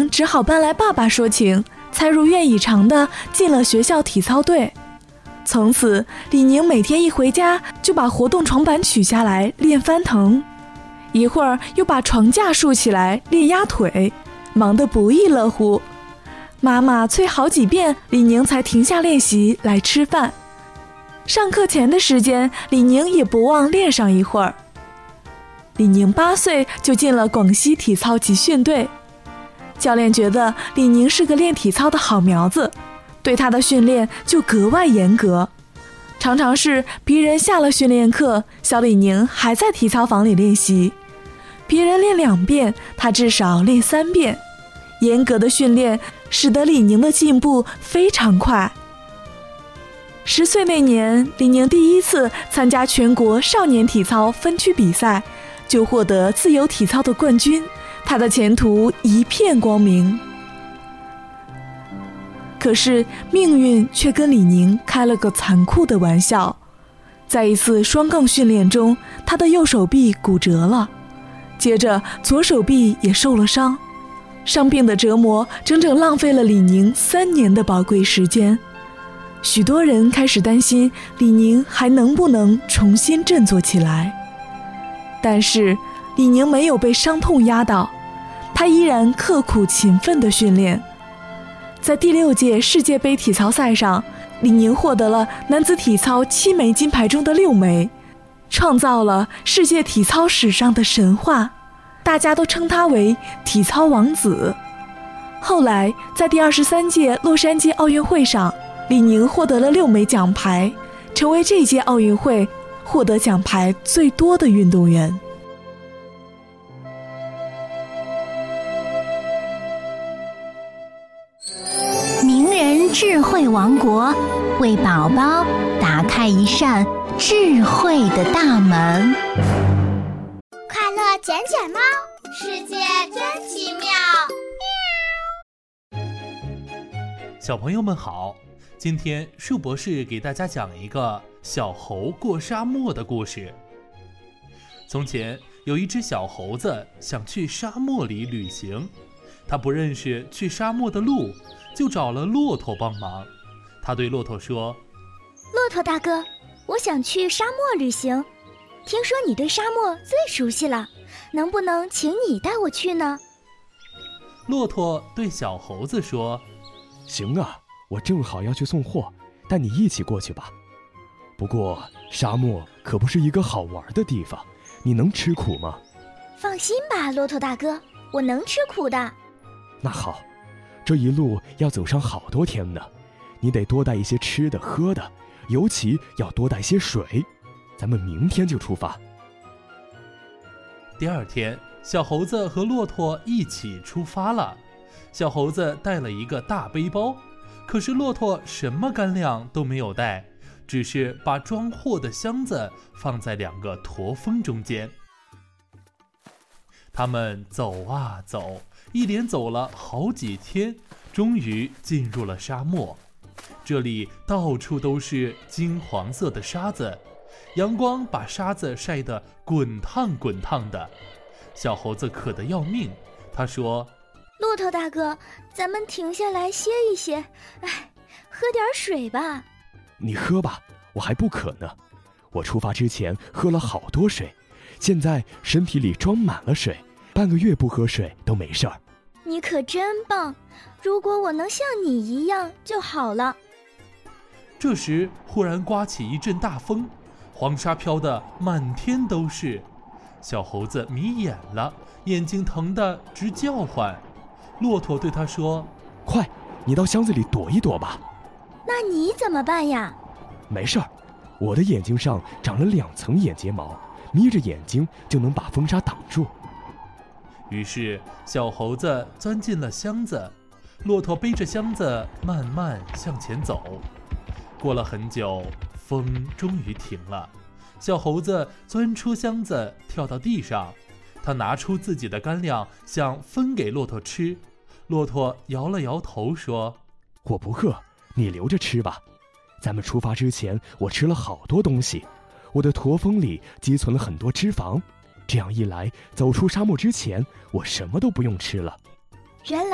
只好搬来爸爸说情，才如愿以偿地进了学校体操队。从此，李宁每天一回家就把活动床板取下来练翻腾，一会儿又把床架竖起来练压腿，忙得不亦乐乎。妈妈催好几遍，李宁才停下练习来吃饭。上课前的时间，李宁也不忘练上一会儿。李宁8岁就进了广西体操集训队，教练觉得李宁是个练体操的好苗子，对他的训练就格外严格，常常是别人下了训练课，小李宁还在体操房里练习，别人练2遍，他至少练3遍。严格的训练使得李宁的进步非常快。10岁那年，李宁第一次参加全国少年体操分区比赛，就获得自由体操的冠军，他的前途一片光明。可是命运却跟李宁开了个残酷的玩笑，在一次双杠训练中，他的右手臂骨折了，接着左手臂也受了伤，伤病的折磨整整浪费了李宁3年的宝贵时间。许多人开始担心李宁还能不能重新振作起来，但是李宁没有被伤痛压倒，他依然刻苦勤奋地训练。在第6届世界杯体操赛上，李宁获得了男子体操7枚金牌中的6枚，创造了世界体操史上的神话，大家都称他为体操王子。后来在第23届洛杉矶奥运会上，李宁获得了6枚奖牌，成为这届奥运会获得奖牌最多的运动员。 名人智慧王国，为宝宝打开一扇智慧的大门。 快乐捡捡猫，世界真奇妙。 小朋友们好，今天树博士给大家讲一个小猴过沙漠的故事。从前有一只小猴子想去沙漠里旅行，他不认识去沙漠的路，就找了骆驼帮忙。他对骆驼说： 骆驼大哥，我想去沙漠旅行，听说你对沙漠最熟悉了，能不能请你带我去呢？ 骆驼对小猴子说： 行啊，我正好要去送货，带你一起过去吧。不过沙漠可不是一个好玩的地方，你能吃苦吗？ 放心吧，骆驼大哥，我能吃苦的。 那好，这一路要走上好多天呢，你得多带一些吃的喝的，尤其要多带些水。咱们明天就出发。 第2天，小猴子和骆驼一起出发了。小猴子带了一个大背包，可是骆驼什么干粮都没有带，只是把装货的箱子放在2个驼峰中间。他们走啊走，一连走了好几天，终于进入了沙漠。这里到处都是金黄色的沙子，阳光把沙子晒得滚烫滚烫的。小猴子渴得要命，他说： 骆驼大哥，咱们停下来歇一歇，喝点水吧。 你喝吧，我还不渴呢。我出发之前喝了好多水，现在身体里装满了水，半个月不喝水都没事儿。 你可真棒，如果我能像你一样就好了。 这时忽然刮起一阵大风，黄沙飘得满天都是。小猴子迷眼了，眼睛疼得直叫唤。骆驼对他说： 快，你到箱子里躲一躲吧。 那你怎么办呀？ 没事儿，我的眼睛上长了2层眼睫毛，眯着眼睛就能把风沙挡住。 于是小猴子钻进了箱子，骆驼背着箱子慢慢向前走。过了很久，风终于停了，小猴子钻出箱子，跳到地上，他拿出自己的干粮想分给骆驼吃。骆驼摇了摇头说： 我不饿，你留着吃吧。咱们出发之前我吃了好多东西，我的驼峰里积存了很多脂肪，这样一来，走出沙漠之前我什么都不用吃了。 原来